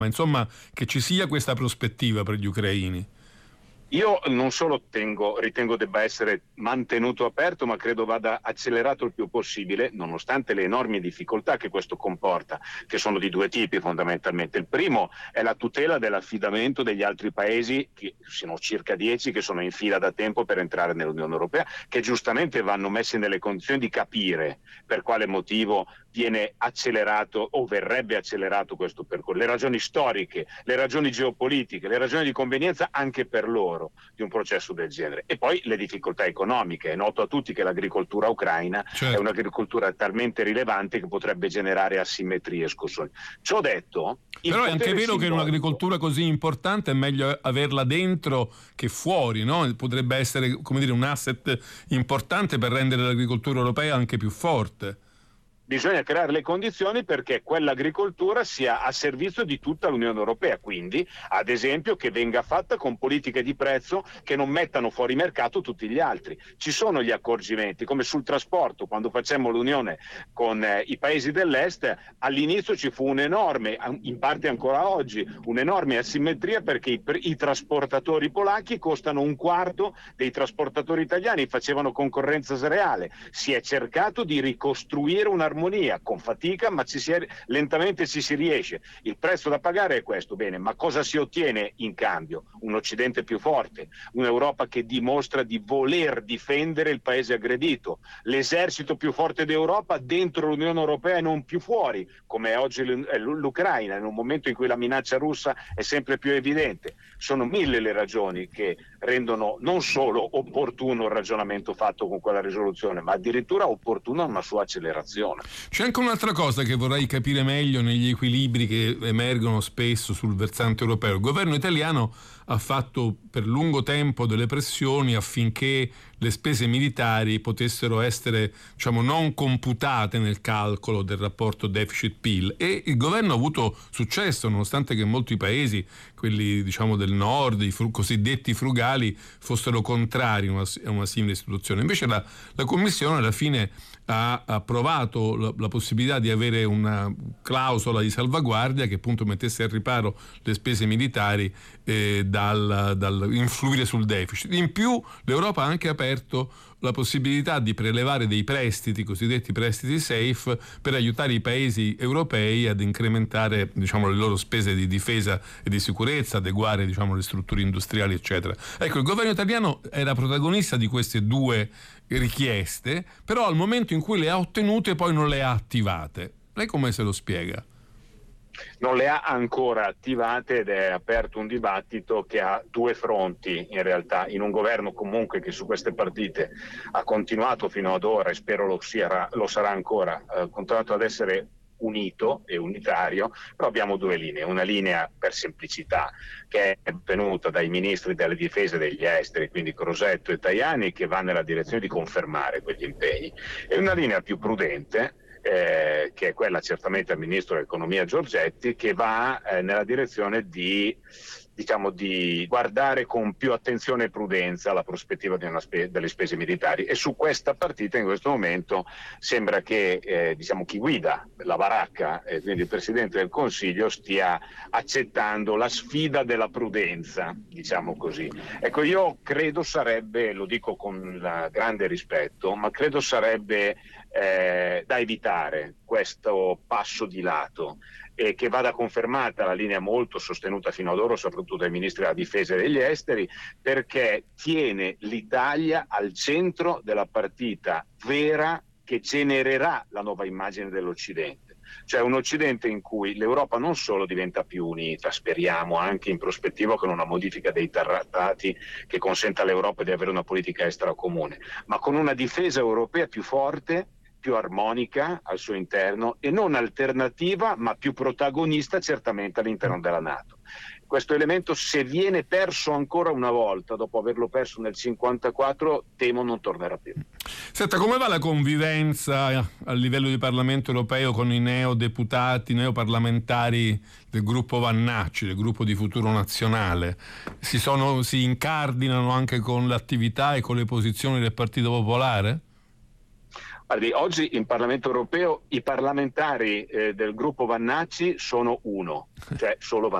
Ma insomma, che ci sia questa prospettiva per gli ucraini. Io non solo ritengo debba essere mantenuto aperto, ma credo vada accelerato il più possibile, nonostante le enormi difficoltà che questo comporta, che sono di due tipi fondamentalmente. Il primo è la tutela dell'affidamento degli altri paesi, che sono circa 10, che sono in fila da tempo per entrare nell'Unione Europea, che giustamente vanno messi nelle condizioni di capire per quale motivo viene accelerato o verrebbe accelerato questo percorso. Le ragioni storiche, le ragioni geopolitiche, le ragioni di convenienza anche per loro di un processo del genere. E poi le difficoltà economiche. È noto a tutti che l'agricoltura ucraina è un'agricoltura talmente rilevante che potrebbe generare asimmetrie e scossoni. Ciò detto, però è anche vero che in un'agricoltura così importante è meglio averla dentro che fuori, no? Potrebbe essere, come dire, un asset importante per rendere l'agricoltura europea anche più forte. Bisogna creare le condizioni perché quell'agricoltura sia a servizio di tutta l'Unione Europea, quindi ad esempio che venga fatta con politiche di prezzo che non mettano fuori mercato tutti gli altri. Ci sono gli accorgimenti, come sul trasporto, quando facemmo l'unione con i paesi dell'est, all'inizio ci fu un'enorme, in parte ancora oggi, un'enorme asimmetria perché i trasportatori polacchi costano un quarto dei trasportatori italiani, facevano concorrenza sleale. Si è cercato di ricostruire un'armonia con fatica, ma lentamente ci si riesce. Il prezzo da pagare è questo, bene, ma cosa si ottiene in cambio? Un Occidente più forte, un'Europa che dimostra di voler difendere il paese aggredito, l'esercito più forte d'Europa dentro l'Unione Europea e non più fuori, come è oggi l'Ucraina, in un momento in cui la minaccia russa è sempre più evidente. Sono mille le ragioni che rendono non solo opportuno il ragionamento fatto con quella risoluzione, ma addirittura opportuna una sua accelerazione. C'è anche un'altra cosa che vorrei capire meglio negli equilibri che emergono spesso sul versante europeo. Il governo italiano ha fatto per lungo tempo delle pressioni affinché le spese militari potessero essere, diciamo, non computate nel calcolo del rapporto deficit-PIL, e il governo ha avuto successo, nonostante che molti paesi, quelli diciamo del nord, i cosiddetti frugali, fossero contrari a una simile istituzione. Invece la Commissione alla fine ha approvato la possibilità di avere una clausola di salvaguardia che appunto mettesse al riparo le spese militari dal influire sul deficit. In più l'Europa ha anche aperto la possibilità di prelevare dei prestiti, cosiddetti prestiti safe, per aiutare i paesi europei ad incrementare, diciamo, le loro spese di difesa e di sicurezza, adeguare, diciamo, le strutture industriali, eccetera. Ecco, il governo italiano era protagonista di queste due richieste, però al momento in cui le ha ottenute poi non le ha attivate. Lei come se lo spiega? Non le ha ancora attivate ed è aperto un dibattito che ha due fronti in realtà, in un governo comunque che su queste partite ha continuato fino ad ora e spero lo sarà ancora, ha continuato ad essere unito e unitario, però abbiamo due linee, una linea per semplicità che è venuta dai ministri della difesa e degli esteri, quindi Crosetto e Tajani, che va nella direzione di confermare quegli impegni, e una linea più prudente che è quella certamente del ministro dell'economia Giorgetti, che va nella direzione di guardare con più attenzione e prudenza la prospettiva delle spese militari, e su questa partita in questo momento sembra che chi guida la baracca, quindi il Presidente del Consiglio, stia accettando la sfida della prudenza, diciamo così. Ecco, io credo sarebbe, lo dico con grande rispetto, ma credo sarebbe da evitare questo passo di lato, e che vada confermata la linea molto sostenuta fino ad ora, soprattutto dai ministri della difesa e degli esteri, perché tiene l'Italia al centro della partita vera che genererà la nuova immagine dell'Occidente. Cioè un Occidente in cui l'Europa non solo diventa più unita, speriamo anche in prospettiva con una modifica dei trattati che consenta all'Europa di avere una politica estera comune, ma con una difesa europea più forte, più armonica al suo interno, e non alternativa ma più protagonista certamente all'interno della NATO. Questo elemento, se viene perso ancora una volta dopo averlo perso nel 1954, temo non tornerà più. Senta, come va la convivenza a livello di Parlamento europeo con i neodeputati, neoparlamentari del gruppo Vannacci, del gruppo di Futuro Nazionale? Si incardinano anche con l'attività e con le posizioni del Partito Popolare? Guardi, oggi in Parlamento europeo i parlamentari del gruppo Vannacci sono uno, cioè solo